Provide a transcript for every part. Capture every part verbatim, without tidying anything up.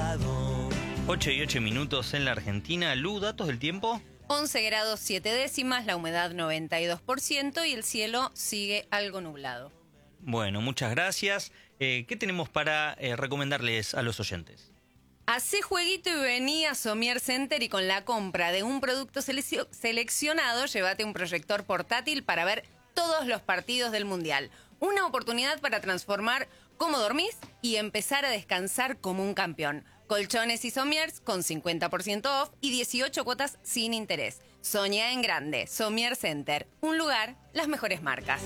nublado. ocho y ocho minutos en la Argentina. Lu, datos del tiempo. once grados siete décimas, la humedad noventa y dos por ciento y el cielo sigue algo nublado. Bueno, muchas gracias. Eh, ¿Qué tenemos para eh, recomendarles a los oyentes? Hacé jueguito y vení a Somier Center y con la compra de un producto sele- seleccionado, llévate un proyector portátil para ver todos los partidos del Mundial. Una oportunidad para transformar cómo dormís y empezar a descansar como un campeón. Colchones y somiers con cincuenta por ciento off y dieciocho cuotas sin interés. Soñá en grande. Somier Center. Un lugar, las mejores marcas.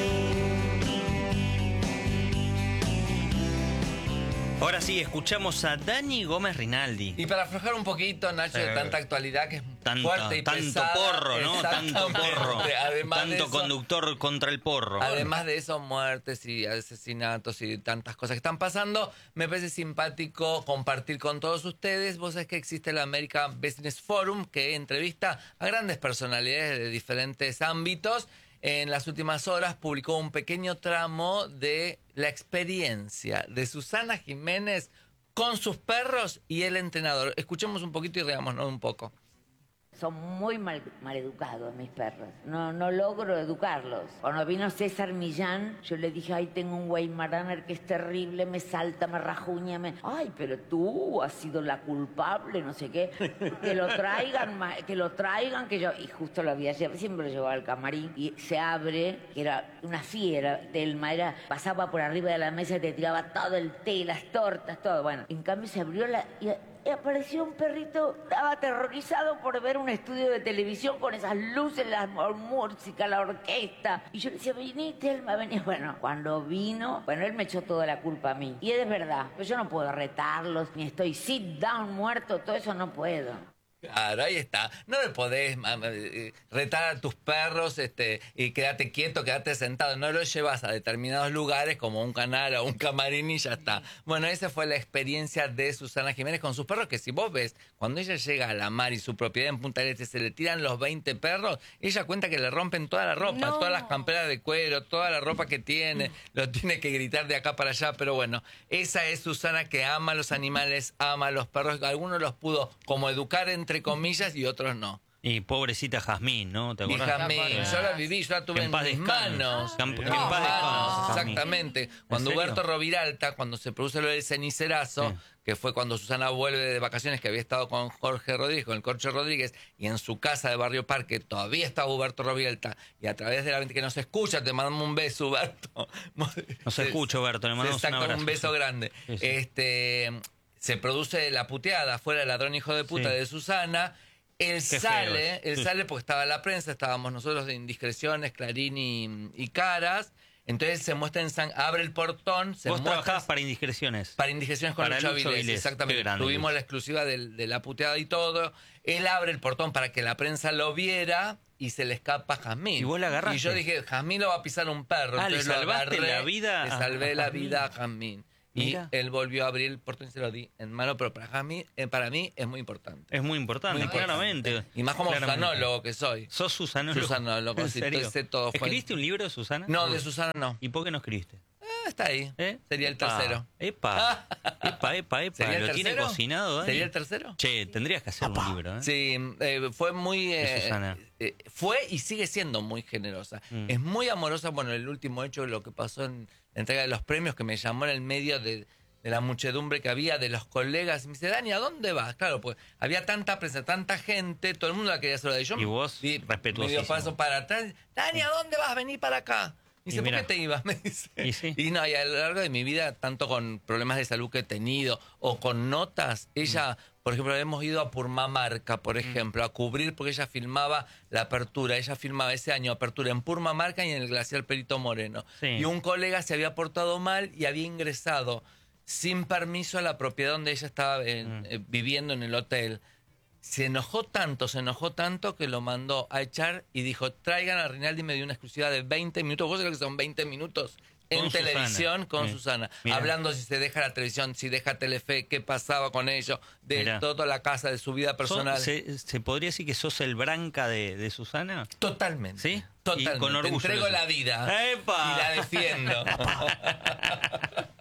Ahora sí, escuchamos a Dani Gómez Rinaldi. Y para aflojar un poquito, Nacho, de tanta actualidad que es Tanto, fuerte y tanto pesada. porro, ¿no? Tanto porro. Además Tanto de eso, conductor contra el porro. Además de eso, muertes y asesinatos y tantas cosas que están pasando, me parece simpático compartir con todos ustedes. Vos sabés que existe el American Business Forum, que entrevista a grandes personalidades de diferentes ámbitos. En las últimas horas publicó un pequeño tramo de la experiencia de Susana Jiménez con sus perros y el entrenador. Escuchemos un poquito y reámonos un poco. Son muy mal, maleducados mis perros. No, no logro educarlos. Cuando vino César Millán, yo le dije, ay, tengo un Weimaraner que es terrible, me salta, me rajuña, me... Ay, pero tú has sido la culpable, no sé qué. Que lo traigan, que lo traigan, que yo... Y justo lo había llevado, siempre lo llevaba al camarín. Y se abre, que era una fiera, Telma, era, pasaba por arriba de la mesa y te tiraba todo el té, las tortas, todo. Bueno, en cambio se abrió la... Y, Y apareció un perrito, estaba aterrorizado por ver un estudio de televisión con esas luces, la música, la orquesta. Y yo le decía, vení, Telma, vení. Bueno, cuando vino, bueno, él me echó toda la culpa a mí. Y es verdad, pero yo no puedo retarlos, ni estoy sit down, muerto, todo eso no puedo. Claro, ahí está. No le podés eh, retar a tus perros este, y quédate quieto, quédate sentado. No los llevas a determinados lugares como un canal o un camarín y ya está. Bueno, esa fue la experiencia de Susana Jiménez con sus perros, que si vos ves, cuando ella llega a la mar y su propiedad en Punta del Este se le tiran los veinte perros, ella cuenta que le rompen toda la ropa, No. todas las camperas de cuero, toda la ropa que tiene, lo tiene que gritar de acá para allá, pero bueno, esa es Susana que ama a los animales, ama a los perros. Algunos los pudo como educar entre entre comillas, y otros no. Y pobrecita Jazmín, ¿no? ¿Te Mi acordás? Jazmín, yo la viví, yo la tuve Que en en, paz mis descanse. manos. Que en- que en mis paz descanse, manos, Jazmín. exactamente. Cuando serio? Huberto Roviralta, cuando se produce lo del cenicerazo, Sí. que fue cuando Susana vuelve de vacaciones, que había estado con Jorge Rodríguez, con el Corcho Rodríguez, y en su casa de Barrio Parque todavía estaba Huberto Roviralta, y a través de la gente que nos escucha, te mandamos un beso, Huberto. Nos escucha, Huberto, le mandamos un Exacto, abrazo. un beso Sí. grande. Sí, sí. Este, se produce la puteada, fuera el ladrón hijo de puta Sí. de Susana. Él Qué sale, feo es. él Sí. sale porque estaba la prensa, estábamos nosotros de Indiscreciones, Clarín y, y Caras. Entonces se muestra en San, abre el portón, se Vos muestra trabajabás para Indiscreciones. para Indiscreciones con Para Lucho Lucho Avilés, Avilés. exactamente. Qué grande, Tuvimos Lucho. la exclusiva del- de, la puteada y todo. Él abre el portón para que la prensa lo viera y se le escapa Jazmín. ¿Y vos la agarraste? Y yo dije, Jazmín lo va a pisar un perro. Ah, ¿le Entonces lo salvaste agarré, la vida Le a- salvé a la Jazmín? vida a Jazmín. Y Mira. él volvió a abrir el portón y se lo di en mano, pero para Jazmín, eh, para mí es muy importante. Es muy importante, Muy importante. claramente. Y más como Claramente. susanólogo que soy. ¿Sos susanólogo? Susanólogo, ¿En sí, serio? sé todo. Fue- ¿Escribiste un libro de Susana? No, de Susana no. ¿Y por qué no escribiste? Ah, está ahí. ¿Eh? Sería el Epa, tercero. Epa, epa, epa, epa. ¿Sería el ¿Lo tiene tercero? cocinado, Dani? ¿Sería el tercero? Che, tendrías que hacer un libro, ¿eh? Sí, eh, fue muy... De eh, Susana. eh, fue y sigue siendo muy generosa. Mm. Es muy amorosa. Bueno, el último hecho, lo que pasó en la entrega de los premios, que me llamó en el medio de, de la muchedumbre que había, de los colegas. Me dice, Dani, ¿a dónde vas? Claro, pues había tanta prensa, tanta gente, todo el mundo la quería saludar. Yo Y vos, di respetuosísimo. medio paso para atrás. Dani, ¿a dónde vas? Vení para acá. Me Y dice, ¿por mira. qué te ibas? Me dice. Y sí. Y no, y a lo largo de mi vida, tanto con problemas de salud que he tenido o con notas, ella, por ejemplo, hemos ido a Purmamarca, por ejemplo, a cubrir, porque ella filmaba la apertura. Ella filmaba ese año apertura en Purmamarca y en el glaciar Perito Moreno. Sí. Y un colega se había portado mal y había ingresado sin permiso a la propiedad donde ella estaba en- Mm. eh, viviendo en el hotel. Se enojó tanto, se enojó tanto que lo mandó a echar y dijo, traigan a Rinaldi, me dio una exclusiva de veinte minutos. ¿Vos sabés lo que son veinte minutos? En Con televisión Susana. con Sí. Susana. Mirá. Hablando si se deja la televisión, si deja Telefe, qué pasaba con ellos, de Mirá. toda la casa, de su vida personal. ¿Sos- se, ¿Se podría decir que sos el Branca de, de Susana? Totalmente. ¿Sí? Totalmente. Y con orgullo Te entrego lo sé. la vida. ¡Epa! Y la defiendo.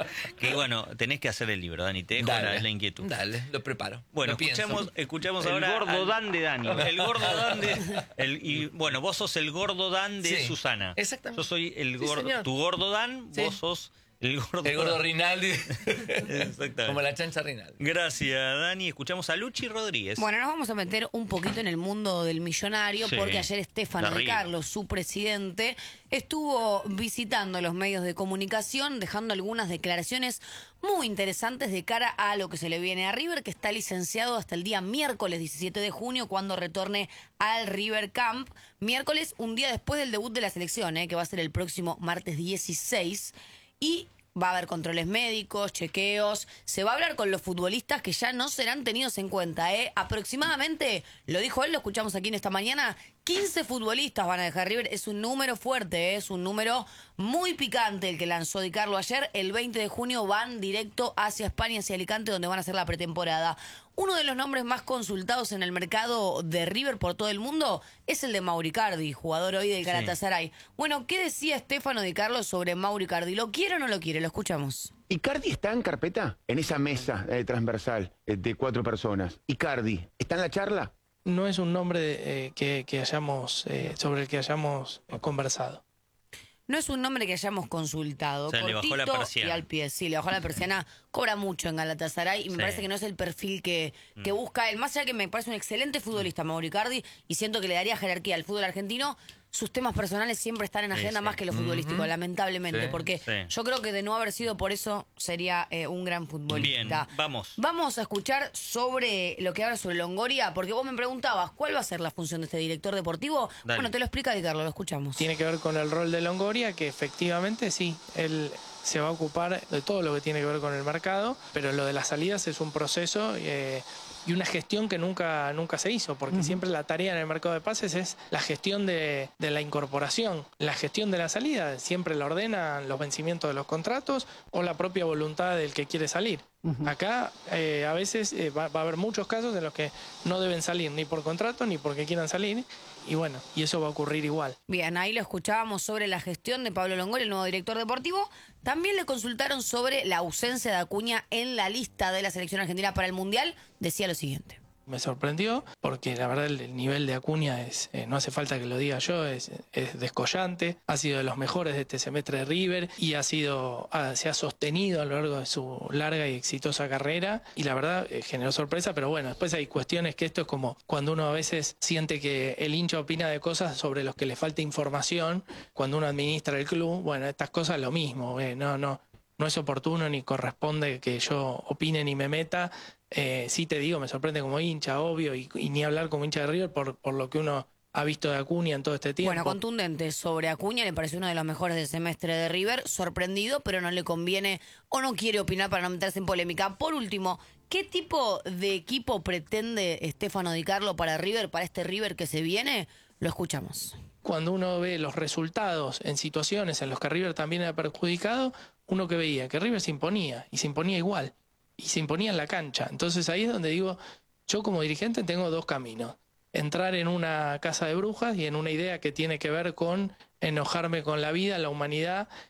Que bueno, tenés que hacer el libro, Dani, te dejo Dale, la, la inquietud. Dale, lo preparo. Bueno, lo pienso. escuchamos, escuchamos El ahora... gordo al- Dan de Dani. El gordo Dan de... el- y bueno, vos sos el gordo Dan de Sí, Susana. exactamente. Yo soy el Sí, gordo... señor. tu gordo Dan, Sí. vos sos el gordo El gordo Dan. Rinaldi. Exactamente. Como la chancha Rinaldi. Gracias, Dani. Escuchamos a Luchi Rodríguez. Bueno, nos vamos a meter un poquito en el mundo del millonario, Sí. porque ayer Stefano De de River. Carlos, su presidente, estuvo visitando los medios de comunicación, dejando algunas declaraciones muy interesantes de cara a lo que se le viene a River, que está licenciado hasta el día miércoles diecisiete de junio, cuando retorne al River Camp. Miércoles, un día después del debut de la selección, ¿eh? que va a ser el próximo martes dieciséis. Y va a haber controles médicos, chequeos. Se va a hablar con los futbolistas que ya no serán tenidos en cuenta. ¿eh? Aproximadamente, lo dijo él, lo escuchamos aquí en esta mañana, quince futbolistas van a dejar River. Es un número fuerte, ¿eh? es un número muy picante el que lanzó Di Carlo ayer. El veinte de junio van directo hacia España, hacia Alicante, donde van a hacer la pretemporada. Uno de los nombres más consultados en el mercado de River por todo el mundo es el de Mauri Icardi, jugador hoy del Galatasaray. Bueno, ¿qué decía Stefano Di Carlo sobre Mauri Icardi? ¿Lo quiere o no lo quiere? Lo escuchamos. ¿Icardi está en carpeta? En esa mesa eh, transversal eh, de cuatro personas. ¿Icardi está en la charla? No es un nombre eh, que, que hayamos, eh, sobre el que hayamos eh, conversado. No es un nombre que hayamos consultado. O sea, le bajó la cortito persiana. y al pie. Sí, le bajó la persiana. Cobra mucho en Galatasaray y me Sí. parece que no es el perfil que, que busca él. Más allá que me parece un excelente futbolista, Mauri Icardi, y siento que le daría jerarquía al fútbol argentino, sus temas personales siempre están en Sí, agenda sí. más que lo futbolístico, lamentablemente. Sí, porque sí. yo creo que de no haber sido por eso, sería eh, un gran futbolista. Bien, vamos. Vamos a escuchar sobre lo que habla sobre Longoria, porque vos me preguntabas, ¿cuál va a ser la función de este director deportivo? Dale. Bueno, te lo explica Di Carlo, lo escuchamos. Tiene que ver con el rol de Longoria, que efectivamente sí, él se va a ocupar de todo lo que tiene que ver con el mercado, pero lo de las salidas es un proceso eh, y una gestión que nunca, nunca se hizo, porque siempre la tarea en el mercado de pases es la gestión de, de la incorporación, la gestión de la salida, siempre la ordenan los vencimientos de los contratos o la propia voluntad del que quiere salir. Acá eh, a veces eh, va, va a haber muchos casos en los que no deben salir ni por contrato ni porque quieran salir, y bueno, y eso va a ocurrir igual. Bien, ahí lo escuchábamos sobre la gestión de Pablo Longoria, el nuevo director deportivo. También le consultaron sobre la ausencia de Acuña en la lista de la selección argentina para el Mundial. Decía lo siguiente. Me sorprendió porque la verdad el nivel de Acuña es, eh, no hace falta que lo diga yo, es, es descollante, ha sido de los mejores de este semestre de River y ha sido, ha- se ha sostenido a lo largo de su larga y exitosa carrera y la verdad eh, generó sorpresa, pero bueno, después hay cuestiones que esto es como cuando uno a veces siente que el hincha opina de cosas sobre los que le falta información, cuando uno administra el club, bueno, estas cosas lo mismo, eh, no, no. No es oportuno ni corresponde que yo opine ni me meta. Eh, sí te digo, me sorprende como hincha, obvio, y, y ni hablar como hincha de River por, por lo que uno ha visto de Acuña en todo este tiempo. Bueno, contundente sobre Acuña, le pareció uno de los mejores del semestre de River, sorprendido, pero no le conviene o no quiere opinar para no meterse en polémica. Por último, ¿qué tipo de equipo pretende Stefano Di Carlo para River, para este River que se viene? Lo escuchamos. Cuando uno ve los resultados en situaciones en las que River también era perjudicado, uno que veía que River se imponía, y se imponía igual, y se imponía en la cancha. Entonces ahí es donde digo, yo como dirigente tengo dos caminos. Entrar en una casa de brujas y en una idea que tiene que ver con enojarme con la vida, la humanidad